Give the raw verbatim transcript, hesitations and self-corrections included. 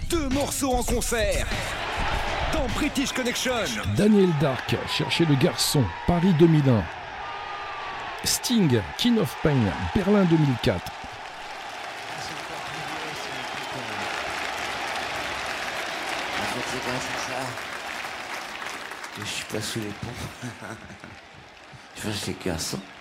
Deux morceaux en concert dans British Connection. Daniel Dark, Chercher le garçon, Paris deux mille un. Sting, King of Pain, Berlin deux mille quatre. En fait, c'est grâce à ça que je suis pas sous les ponts. Je fasse les garçons.